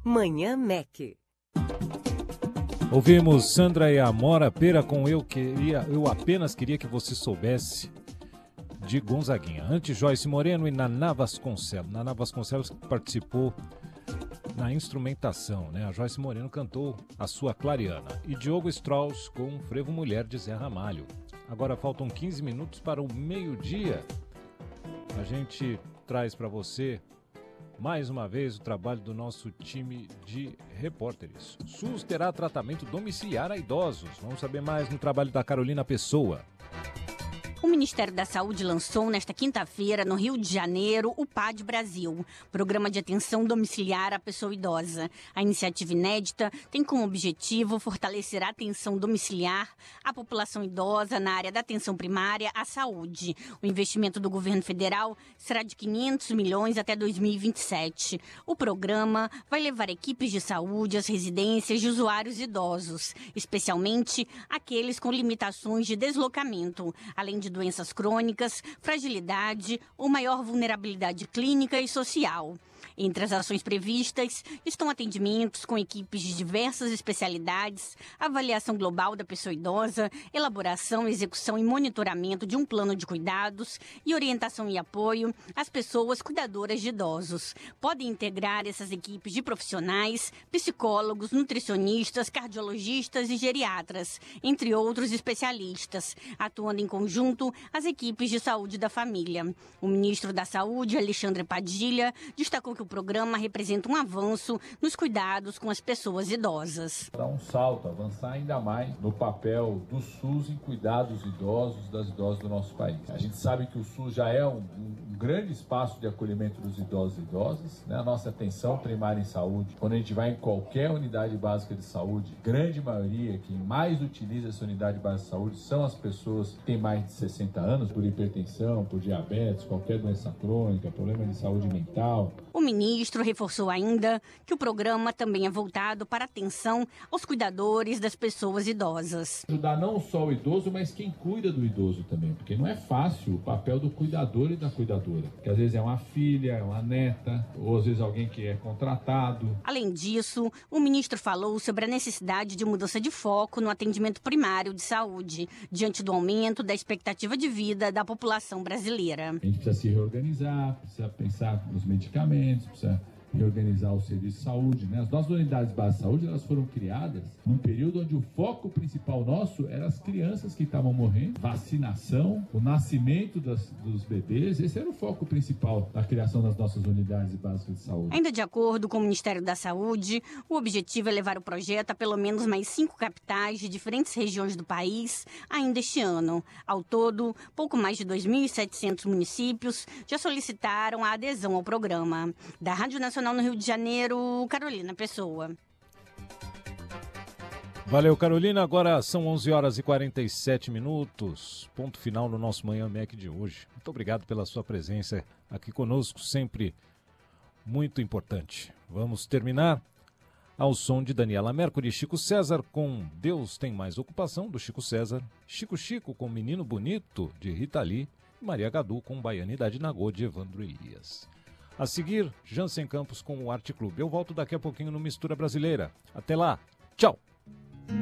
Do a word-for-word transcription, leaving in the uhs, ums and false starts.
Manhã M E C. Ouvimos Sandra e Amora Pera com Eu Queria, Eu Apenas Queria Que Você Soubesse, de Gonzaguinha. Antes, Joyce Moreno e Naná Vasconcelos. Naná Vasconcelos participou na instrumentação, né? A Joyce Moreno cantou a sua Clariana. E Diogo Strauss com Frevo Mulher, de Zé Ramalho. Agora faltam quinze minutos para o meio-dia. A gente traz para você mais uma vez o trabalho do nosso time de repórteres. SUS terá tratamento domiciliar a idosos. Vamos saber mais no trabalho da Carolina Pessoa. O Ministério da Saúde lançou nesta quinta-feira, no Rio de Janeiro, o P A D Brasil, Programa de Atenção Domiciliar à Pessoa Idosa. A iniciativa inédita tem como objetivo fortalecer a atenção domiciliar à população idosa na área da atenção primária à saúde. O investimento do governo federal será de quinhentos milhões até dois mil e vinte e sete. O programa vai levar equipes de saúde às residências de usuários idosos, especialmente aqueles com limitações de deslocamento, além de doenças crônicas, fragilidade ou maior vulnerabilidade clínica e social. Entre as ações previstas estão atendimentos com equipes de diversas especialidades, avaliação global da pessoa idosa, elaboração, execução e monitoramento de um plano de cuidados e orientação e apoio às pessoas cuidadoras de idosos. Podem integrar essas equipes de profissionais, psicólogos, nutricionistas, cardiologistas e geriatras, entre outros especialistas, atuando em conjunto as equipes de saúde da família. O ministro da Saúde, Alexandre Padilha, destacou que o programa representa um avanço nos cuidados com as pessoas idosas. Dar um salto, avançar ainda mais no papel do SUS em cuidar dos idosos, das idosas do nosso país. A gente sabe que o SUS já é um, um grande espaço de acolhimento dos idosos e idosas, né? A nossa atenção primária em saúde, quando a gente vai em qualquer unidade básica de saúde, grande maioria, quem mais utiliza essa unidade básica de saúde são as pessoas que têm mais de sessenta anos, por hipertensão, por diabetes, qualquer doença crônica, problema de saúde mental. O ministro reforçou ainda que o programa também é voltado para a atenção aos cuidadores das pessoas idosas. Ajudar não só o idoso, mas quem cuida do idoso também, porque não é fácil o papel do cuidador e da cuidadora, que às vezes é uma filha, é uma neta, ou às vezes alguém que é contratado. Além disso, o ministro falou sobre a necessidade de mudança de foco no atendimento primário de saúde, diante do aumento da expectativa de vida da população brasileira. A gente precisa se reorganizar, precisa pensar nos medicamentos, precisa reorganizar o serviço de saúde, né? As nossas unidades básicas de saúde, elas foram criadas num período onde o foco principal nosso era as crianças que estavam morrendo, vacinação, o nascimento das, dos bebês. Esse era o foco principal da criação das nossas unidades básicas de saúde. Ainda de acordo com o Ministério da Saúde, o objetivo é levar o projeto a pelo menos mais cinco capitais de diferentes regiões do país ainda este ano. Ao todo, pouco mais de dois mil e setecentos municípios já solicitaram a adesão ao programa. Da Rádio Nacional no Rio de Janeiro, Carolina Pessoa. Valeu, Carolina. Agora são onze horas e quarenta e sete minutos. Ponto final no nosso Manhã M E C de hoje. Muito obrigado pela sua presença aqui conosco, sempre muito importante. Vamos terminar ao som de Daniela Mercury e Chico César com Deus Tem Mais Ocupação, do Chico César. Chico Chico com Menino Bonito, de Rita Lee. E Maria Gadu com Baianidade Nagô, de Evandro Elias. A seguir, Jansen Campos com o Arte Clube. Eu volto daqui a pouquinho no Mistura Brasileira. Até lá. Tchau.